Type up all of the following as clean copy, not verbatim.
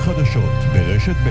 החדשות ברשת ב'.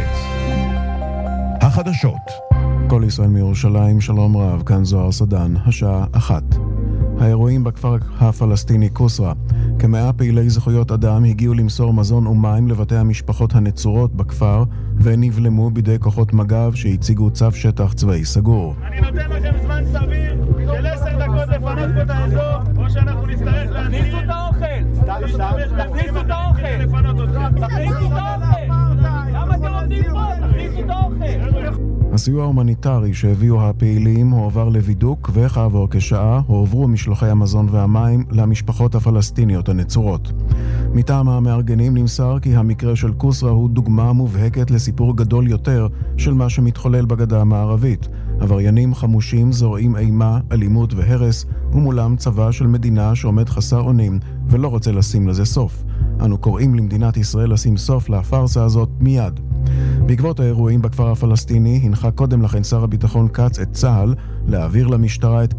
החדשות. כל ישראל מירושלים, שלום רב, כאן זוהר סדן, השעה 1. האירועים בכפר הפלסטיני קוסרה. כ100 פעילי זכויות אדם הגיעו למסור מזון ומים לבתי המשפחות הנצורות בכפר, ונבלמו בידי כוחות מג"ב שהציגו צו שטח צבאי סגור. אני נותן לכם זמן סביר של 10 דקות לפנות פה את האזור, או שאנחנו נצטרך להכניסו את האוכל. תכניסו את האוכל. תכניסו את האוכל. למה אתם עומדים פה? תכניסו את האוכל. הסיוע ההומניטרי שהביאו הפעילים הועבר לבידוק, וכעבור כשעה הועברו משלוחי המזון והמים למשפחות הפלסטיניות הנצורות. מטעם המארגנים נמסר כי המקרה של קוסרה הוא דוגמה מובהקת לסיפור גדול יותר של מה שמתחולל בגדה המערבית. עבריינים חמושים זורעים אימה, אלימות והרס, ומולם צבא של מדינה שעומד חסר אונים ולא רוצה לשים לזה סוף. אנו קוראים למדינת ישראל לשים סוף לפרסה הזאת מיד. בעקבות האירועים בכפר הפלסטיני הנחה קודם לכן שר הביטחון קץ את צה"ל להעביר למשטרה את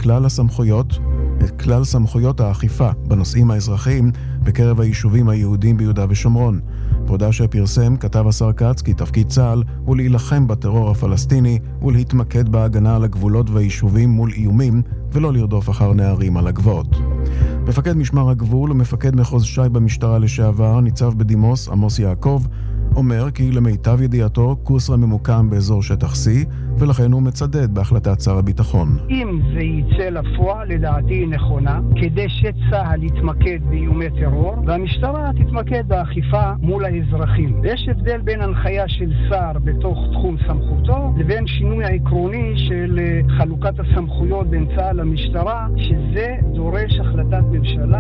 כלל סמכויות האכיפה בנושאים האזרחיים בקרב היישובים היהודים ביהודה ושומרון. פרודה שפרסם כתב השר קץ כי תפקיד צה"ל הוא להילחם בטרור הפלסטיני ולהתמקד בהגנה על הגבולות והיישובים מול איומים ולא לרדוף אחר נערים על הגבעות. מפקד משמר הגבול ומפקד מחוז ש"י במשטרה לשעבר, ניצב בדימוס עמוס יעקב, אומר כי למיטב ידיעתו קוסרה ממוקם באזור שטח C, ולכן הוא מצדד בהחלטת שר הביטחון. אם זה יצא לפועל, לדעתי היא נכונה, כדי שצה"ל יתמקד באיומי טרור, והמשטרה תתמקד באכיפה מול האזרחים. יש הבדל בין הנחיה של שר בתוך תחום סמכותו, לבין שינוי העקרוני של חלוקת הסמכויות בין צה"ל למשטרה, שזה דורש החלטת ממשלה.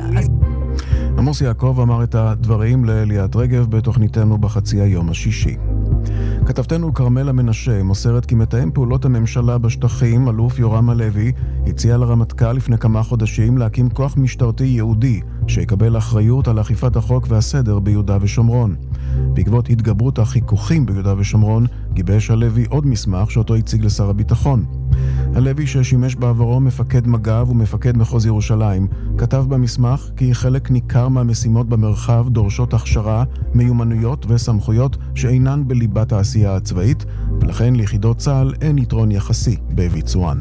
עמוס יעקב אמר את הדברים לאליעד רגב בתוכניתנו בחצי היום השישי. כתבתנו קרמלה מנשה מוסרת כי מתאם פעולות הממשלה בשטחים, אלוף יורם הלוי, הציע לרמטכ"ל לפני כמה חודשים להקים כוח משטרתי יהודי שיקבל אחריות על אכיפת החוק והסדר ביהודה ושומרון. בעקבות התגברות החיכוכים ביהודה ושומרון, גיבש הלוי עוד מסמך שאותו הציג לשר הביטחון. הלוי, ששימש בעברו מפקד מג"ב ומפקד מחוז ירושלים, כתב במסמך כי חלק ניכר מהמשימות במרחב דורשות הכשרה, מיומנויות וסמכויות שאינן בליבת העשייה הצבאית, ולכן ליחידות צה"ל אין יתרון יחסי בביצוען.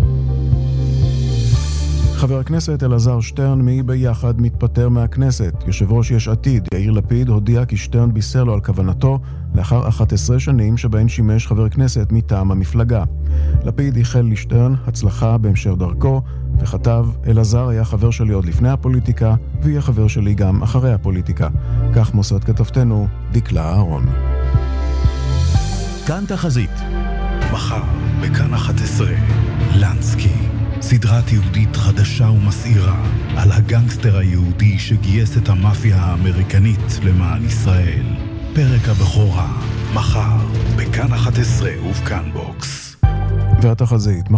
חבר הכנסת אלעזר שטרן מביחד מתפטר מהכנסת. יושב ראש יש עתיד יאיר לפיד הודיע כי שטרן בישר לו על כוונתו לאחר 11 שנים שבהן שימש חבר כנסת מטעם המפלגה. לפיד איחל לשטרן הצלחה בהמשך דרכו וכתב, אלעזר היה חבר שלי עוד לפני הפוליטיקה ויהיה חבר שלי גם אחרי הפוליטיקה. כך מוסד כתבתנו דקלה אהרון. כאן תחזית. מחר בכאן 11 לנסקי, סדרה תיעודית חדשה ומסעירה על הגנגסטר היהודי שגייס את המאפיה האמריקנית למען ישראל. פרק הבכורה, מחר בכאן 11 ובכאן בוקס. והתחזית.